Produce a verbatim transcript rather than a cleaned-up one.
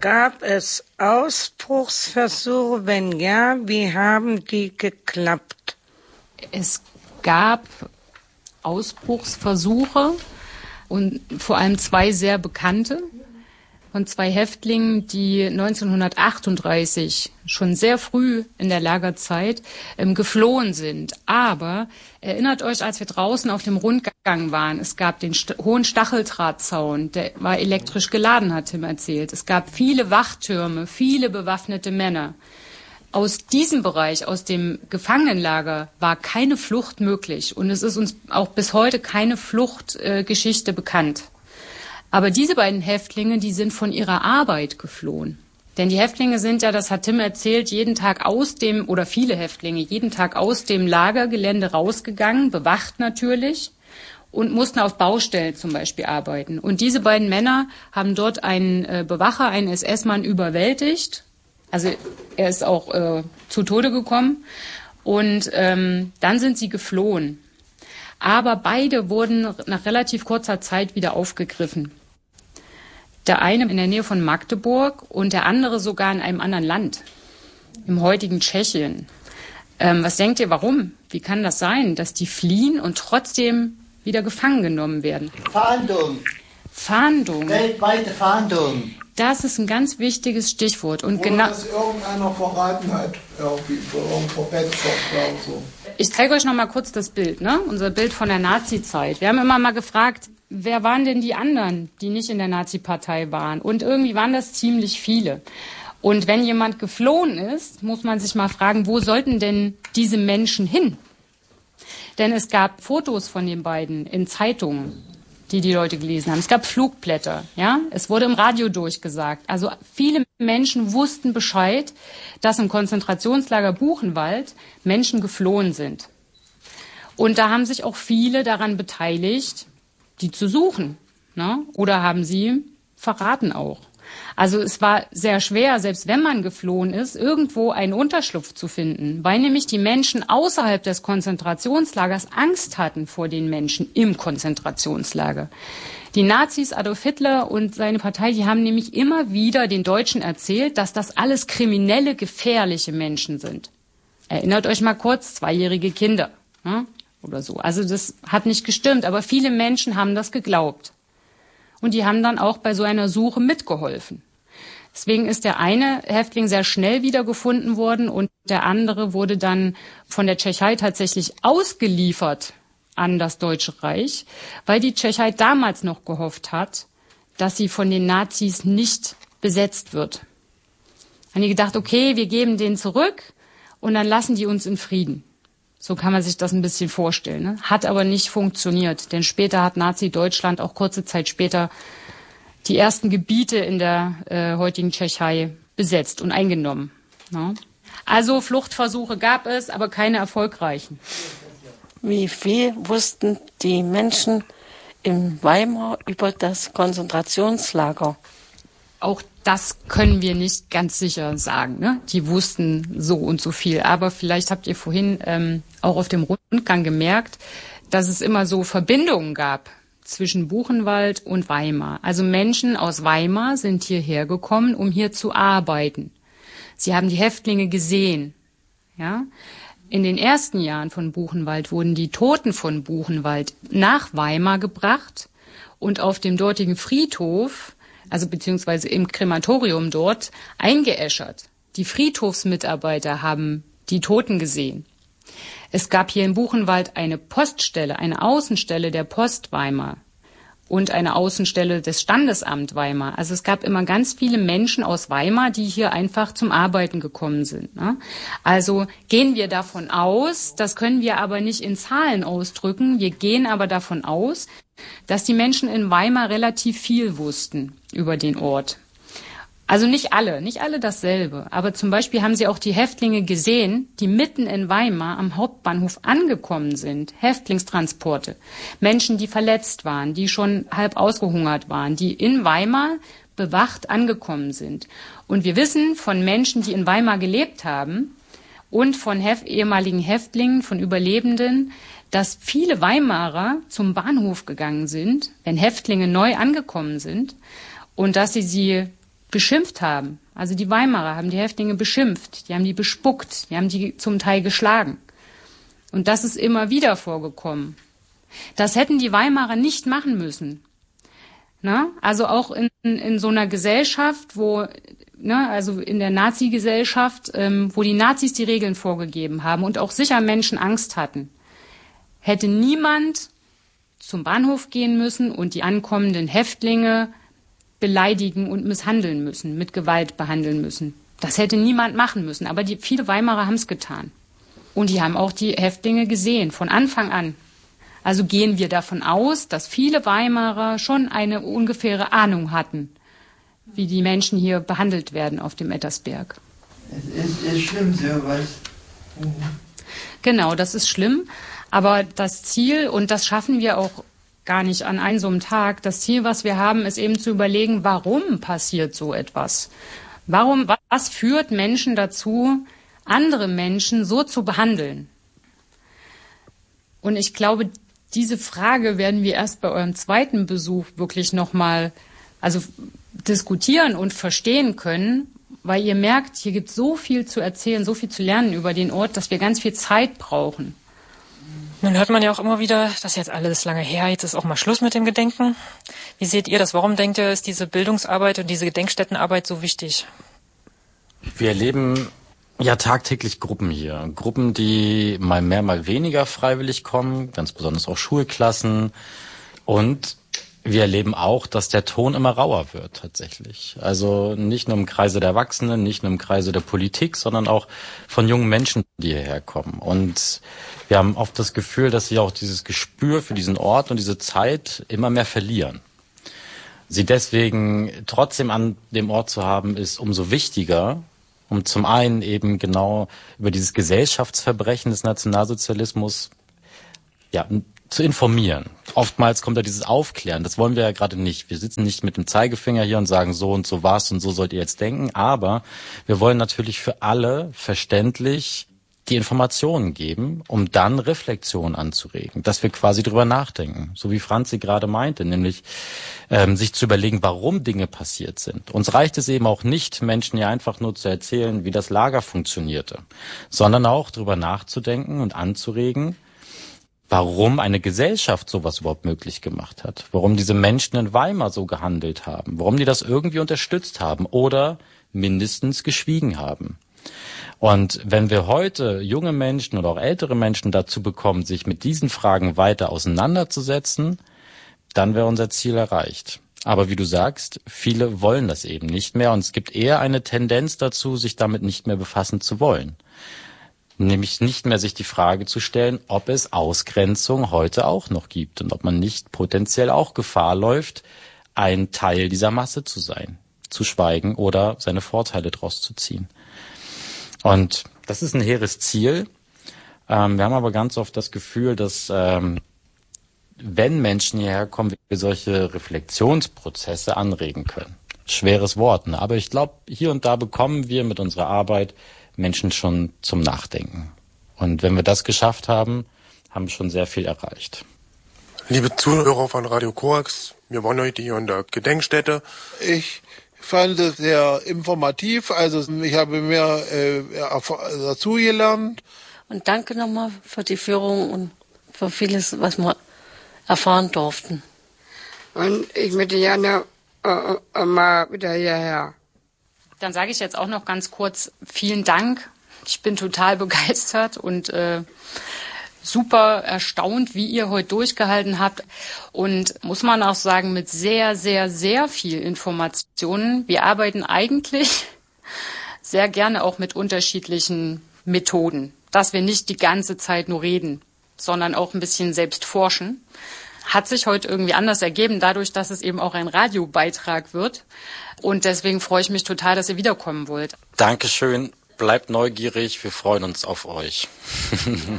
Gab es Ausbruchsversuche? Wenn ja, wie haben die geklappt? Es gab Ausbruchsversuche und vor allem zwei sehr bekannte von zwei Häftlingen, die neunzehnhundertachtunddreißig schon sehr früh in der Lagerzeit ähm, geflohen sind. Aber erinnert euch, als wir draußen auf dem Rundgang waren, es gab den st- hohen Stacheldrahtzaun, der war elektrisch geladen, hat Tim erzählt. Es gab viele Wachtürme, viele bewaffnete Männer. Aus diesem Bereich, aus dem Gefangenenlager, war keine Flucht möglich. Und es ist uns auch bis heute keine Fluchtgeschichte äh, bekannt. Aber diese beiden Häftlinge, die sind von ihrer Arbeit geflohen. Denn die Häftlinge sind ja, das hat Tim erzählt, jeden Tag aus dem, oder viele Häftlinge, jeden Tag aus dem Lagergelände rausgegangen, bewacht natürlich, und mussten auf Baustellen zum Beispiel arbeiten. Und diese beiden Männer haben dort einen äh, Bewacher, einen S S-Mann überwältigt. Also er ist auch äh, zu Tode gekommen. Und ähm, dann sind sie geflohen. Aber beide wurden nach relativ kurzer Zeit wieder aufgegriffen. Der eine in der Nähe von Magdeburg und der andere sogar in einem anderen Land, im heutigen Tschechien. Ähm, was denkt ihr, warum? Wie kann das sein, dass die fliehen und trotzdem wieder gefangen genommen werden? Fahndung. Fahndung. Weltweite Fahndung. Das ist ein ganz wichtiges Stichwort. Und Oder genau, dass irgendeiner verraten hat, irgendwie, irgendwo Bettzock oder so. Ich zeige euch noch mal kurz das Bild, ne? Unser Bild von der Nazi-Zeit. Wir haben immer mal gefragt, wer waren denn die anderen, die nicht in der Nazi-Partei waren? Und irgendwie waren das ziemlich viele. Und wenn jemand geflohen ist, muss man sich mal fragen, wo sollten denn diese Menschen hin? Denn es gab Fotos von den beiden in Zeitungen, die die Leute gelesen haben. Es gab Flugblätter, ja. Es wurde im Radio durchgesagt. Also viele Menschen wussten Bescheid, dass im Konzentrationslager Buchenwald Menschen geflohen sind. Und da haben sich auch viele daran beteiligt, die zu suchen, ne? Oder haben sie verraten auch. Also es war sehr schwer, selbst wenn man geflohen ist, irgendwo einen Unterschlupf zu finden, weil nämlich die Menschen außerhalb des Konzentrationslagers Angst hatten vor den Menschen im Konzentrationslager. Die Nazis, Adolf Hitler und seine Partei, die haben nämlich immer wieder den Deutschen erzählt, dass das alles kriminelle, gefährliche Menschen sind. Erinnert euch mal kurz, zweijährige Kinder, ne? Oder so. Also das hat nicht gestimmt, aber viele Menschen haben das geglaubt. Und die haben dann auch bei so einer Suche mitgeholfen. Deswegen ist der eine Häftling sehr schnell wiedergefunden worden und der andere wurde dann von der Tschechei tatsächlich ausgeliefert an das Deutsche Reich, weil die Tschechei damals noch gehofft hat, dass sie von den Nazis nicht besetzt wird. Haben die gedacht, okay, wir geben den zurück und dann lassen die uns in Frieden. So kann man sich das ein bisschen vorstellen, ne? Hat aber nicht funktioniert, denn später hat Nazi-Deutschland auch kurze Zeit später die ersten Gebiete in der äh, heutigen Tschechei besetzt und eingenommen, ne? Also Fluchtversuche gab es, aber keine erfolgreichen. Wie viel wussten die Menschen in Weimar über das Konzentrationslager? Auch das können wir nicht ganz sicher sagen, ne? Die wussten so und so viel. Aber vielleicht habt ihr vorhin ähm, auch auf dem Rundgang gemerkt, dass es immer so Verbindungen gab zwischen Buchenwald und Weimar. Also Menschen aus Weimar sind hierher gekommen, um hier zu arbeiten. Sie haben die Häftlinge gesehen. Ja? In den ersten Jahren von Buchenwald wurden die Toten von Buchenwald nach Weimar gebracht und auf dem dortigen Friedhof, also beziehungsweise im Krematorium dort, eingeäschert. Die Friedhofsmitarbeiter haben die Toten gesehen. Es gab hier in Buchenwald eine Poststelle, eine Außenstelle der Post Weimar und eine Außenstelle des Standesamt Weimar. Also es gab immer ganz viele Menschen aus Weimar, die hier einfach zum Arbeiten gekommen sind, ne? Also gehen wir davon aus, das können wir aber nicht in Zahlen ausdrücken, wir gehen aber davon aus, dass die Menschen in Weimar relativ viel wussten über den Ort. Also nicht alle, nicht alle dasselbe. Aber zum Beispiel haben sie auch die Häftlinge gesehen, die mitten in Weimar am Hauptbahnhof angekommen sind. Häftlingstransporte. Menschen, die verletzt waren, die schon halb ausgehungert waren, die in Weimar bewacht angekommen sind. Und wir wissen von Menschen, die in Weimar gelebt haben und von Hef- ehemaligen Häftlingen, von Überlebenden, dass viele Weimarer zum Bahnhof gegangen sind, wenn Häftlinge neu angekommen sind, und dass sie sie beschimpft haben. Also die Weimarer haben die Häftlinge beschimpft, die haben die bespuckt, die haben die zum Teil geschlagen. Und das ist immer wieder vorgekommen. Das hätten die Weimarer nicht machen müssen. Na? Also auch in, in so einer Gesellschaft, wo, ne, also in der Nazi-Gesellschaft, ähm, wo die Nazis die Regeln vorgegeben haben und auch sicher Menschen Angst hatten, hätte niemand zum Bahnhof gehen müssen und die ankommenden Häftlinge beleidigen und misshandeln müssen, mit Gewalt behandeln müssen. Das hätte niemand machen müssen, aber die, viele Weimarer haben es getan. Und die haben auch die Häftlinge gesehen, von Anfang an. Also gehen wir davon aus, dass viele Weimarer schon eine ungefähre Ahnung hatten, wie die Menschen hier behandelt werden auf dem Ettersberg. Es ist, ist schlimm, sowas. Mhm. Genau, das ist schlimm. Aber das Ziel, und das schaffen wir auch gar nicht an einem so einem Tag, das Ziel, was wir haben, ist eben zu überlegen, warum passiert so etwas? Warum, was führt Menschen dazu, andere Menschen so zu behandeln? Und ich glaube, diese Frage werden wir erst bei eurem zweiten Besuch wirklich nochmal also diskutieren und verstehen können, weil ihr merkt, hier gibt es so viel zu erzählen, so viel zu lernen über den Ort, dass wir ganz viel Zeit brauchen. Nun hört man ja auch immer wieder, das ist jetzt alles lange her, jetzt ist auch mal Schluss mit dem Gedenken. Wie seht ihr das? Warum denkt ihr, ist diese Bildungsarbeit und diese Gedenkstättenarbeit so wichtig? Wir erleben ja tagtäglich Gruppen hier. Gruppen, die mal mehr, mal weniger freiwillig kommen, ganz besonders auch Schulklassen. Und wir erleben auch, dass der Ton immer rauer wird tatsächlich. Also nicht nur im Kreise der Erwachsenen, nicht nur im Kreise der Politik, sondern auch von jungen Menschen, die hierher kommen. Und wir haben oft das Gefühl, dass sie auch dieses Gespür für diesen Ort und diese Zeit immer mehr verlieren. Sie deswegen trotzdem an dem Ort zu haben, ist umso wichtiger, um zum einen eben genau über dieses Gesellschaftsverbrechen des Nationalsozialismus ja, zu informieren. Oftmals kommt da dieses Aufklären. Das wollen wir ja gerade nicht. Wir sitzen nicht mit dem Zeigefinger hier und sagen, so und so war's und so sollt ihr jetzt denken. Aber wir wollen natürlich für alle verständlich die Informationen geben, um dann Reflexion anzuregen, dass wir quasi drüber nachdenken, so wie Franzi gerade meinte, nämlich ähm, sich zu überlegen, warum Dinge passiert sind. Uns reicht es eben auch nicht, Menschen hier einfach nur zu erzählen, wie das Lager funktionierte, sondern auch drüber nachzudenken und anzuregen, warum eine Gesellschaft sowas überhaupt möglich gemacht hat, warum diese Menschen in Weimar so gehandelt haben, warum die das irgendwie unterstützt haben oder mindestens geschwiegen haben. Und wenn wir heute junge Menschen oder auch ältere Menschen dazu bekommen, sich mit diesen Fragen weiter auseinanderzusetzen, dann wäre unser Ziel erreicht. Aber wie du sagst, viele wollen das eben nicht mehr und es gibt eher eine Tendenz dazu, sich damit nicht mehr befassen zu wollen. Nämlich nicht mehr sich die Frage zu stellen, ob es Ausgrenzung heute auch noch gibt und ob man nicht potenziell auch Gefahr läuft, ein Teil dieser Masse zu sein, zu schweigen oder seine Vorteile daraus zu ziehen. Und das ist ein hehres Ziel. Ähm, wir haben aber ganz oft das Gefühl, dass ähm, wenn Menschen hierher kommen, wir solche Reflexionsprozesse anregen können. Schweres Wort, ne? Aber ich glaube, hier und da bekommen wir mit unserer Arbeit Menschen schon zum Nachdenken. Und wenn wir das geschafft haben, haben wir schon sehr viel erreicht. Liebe Zuhörer von Radio Korax, wir waren heute hier in der Gedenkstätte. Ich fand es sehr informativ, also ich habe mehr äh, dazugelernt. Und danke nochmal für die Führung und für vieles, was wir erfahren durften. Und ich möchte gerne äh, mal wieder hierher. Dann sage ich jetzt auch noch ganz kurz vielen Dank. Ich bin total begeistert und äh, super erstaunt, wie ihr heute durchgehalten habt. Und muss man auch sagen, mit sehr, sehr, sehr viel Informationen. Wir arbeiten eigentlich sehr gerne auch mit unterschiedlichen Methoden, dass wir nicht die ganze Zeit nur reden, sondern auch ein bisschen selbst forschen. Hat sich heute irgendwie anders ergeben, dadurch, dass es eben auch ein Radiobeitrag wird. Und deswegen freue ich mich total, dass ihr wiederkommen wollt. Dankeschön, bleibt neugierig, wir freuen uns auf euch.